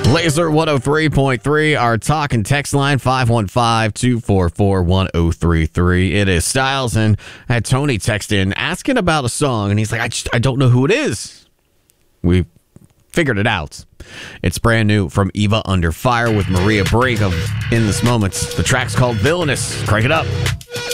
Laser 103.3, our talk and text line 515-244-1033. It is Styles, and I had Tony text in asking about a song, and he's like, I don't know who it is. We figured it out. It's brand new from Eva Under Fire with Maria Brink of In This Moment. The track's called Villainous. Crank it up.